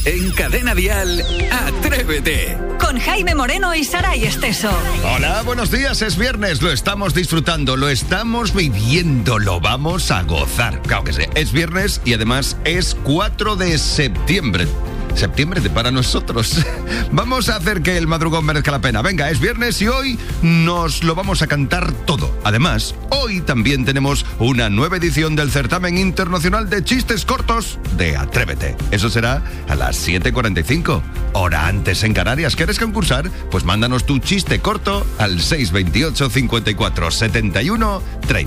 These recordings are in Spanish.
En Cadena Dial, Atrévete. Con Jaime Moreno y Saray Esteso. Hola, buenos días, es viernes, lo estamos disfrutando, lo estamos viviendo, lo vamos a gozar. Claro que sí, es viernes y además es 4 de septiembre. Septiembre para nosotros. Vamos a hacer que el madrugón merezca la pena. Venga, es viernes y hoy nos lo vamos a cantar todo. Además, hoy también tenemos una nueva edición del certamen internacional de chistes cortos de Atrévete. Eso será a las 7:45, hora antes en Canarias. ¿Quieres concursar? Pues mándanos tu chiste corto al 628 54 71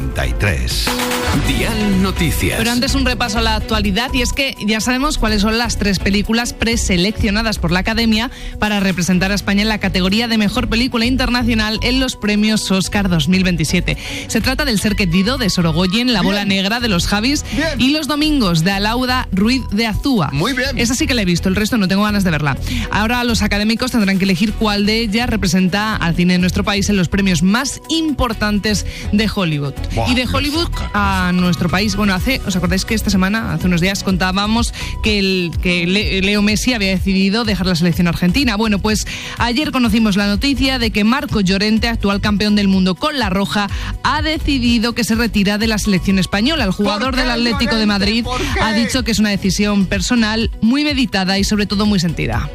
33. Dial Noticias. Pero antes un repaso a la actualidad, y es que ya sabemos cuáles son las 3 películas preseleccionadas por la Academia para representar a España en la categoría de Mejor Película Internacional en los premios Oscar 2027. Se trata del Ser Querido de Sorogoyen, La Bola Negra de los Javis y Los Domingos de Alauda Ruiz de Azúa. Muy bien. Esa sí que la he visto, el resto no tengo ganas de verla. Ahora los académicos tendrán que elegir cuál de ellas representa al cine de nuestro país en los premios más importantes de Hollywood. Buah, y de Hollywood a nuestro país. Bueno, ¿os acordáis que esta semana, hace unos días, contábamos que Leo Messi había decidido dejar la selección argentina? Bueno, pues ayer conocimos la noticia de que Marco Llorente, actual campeón del mundo con la Roja, ha decidido que se retira de la selección española. El jugador del Atlético de Madrid ha dicho que es una decisión personal, muy meditada y sobre todo muy sentida.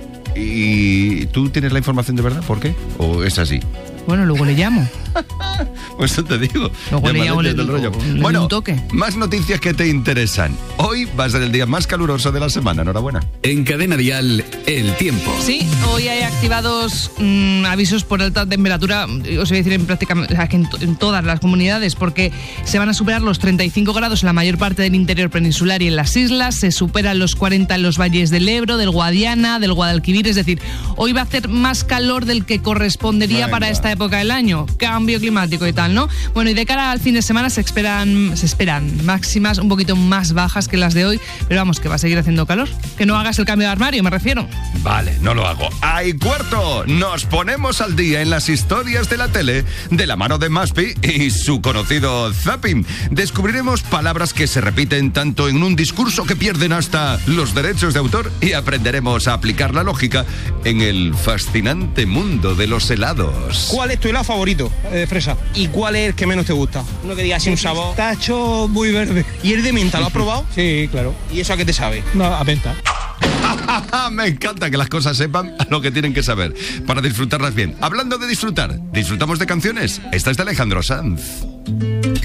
¿Y tú tienes la información de verdad? ¿Por qué? ¿O es así? Bueno, luego le llamo. Pues eso te digo. Luego le llamo, le bueno, un toque. Más noticias que te interesan. Hoy va a ser el día más caluroso de la semana. Enhorabuena. En Cadena Dial, el tiempo. Sí, hoy hay activados avisos por alta temperatura, os voy a decir prácticamente en todas las comunidades, porque se van a superar los 35 grados en la mayor parte del interior peninsular y en las islas, se superan los 40 en los valles del Ebro, del Guadiana, del Guadalquivir, es decir, hoy va a hacer más calor del que correspondería para esta época del año. Cambio climático y tal, ¿no? Bueno, y de cara al fin de semana se esperan máximas un poquito más bajas que las de hoy, pero vamos, que va a seguir haciendo calor. Que no hagas el cambio de armario, me refiero. Vale, no lo hago. ¡Ay, cuarto! Nos ponemos al día en las historias de la tele de la mano de Maspi y su conocido zapping. Descubriremos palabras que se repiten tanto en un discurso que pierden hasta los derechos de autor y aprenderemos a aplicar la lógica en el fascinante mundo de los helados. ¿Cuál es tu helado favorito de fresa? ¿Y cuál es el que menos te gusta? Uno que diga así un sabor. Pistacho muy verde. ¿Y el de menta lo has probado? Sí, claro. ¿Y eso a qué te sabe? No, a menta. Me encanta que las cosas sepan lo que tienen que saber para disfrutarlas bien. Hablando de disfrutar, ¿disfrutamos de canciones? Esta es de Alejandro Sanz.